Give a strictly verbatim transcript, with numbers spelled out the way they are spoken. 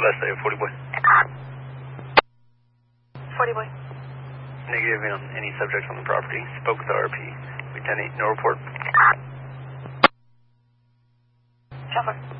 Last day, forty boy. forty boy. Negative on any subjects on the property. Spoke with the R P. Lieutenant, no report. Trevor.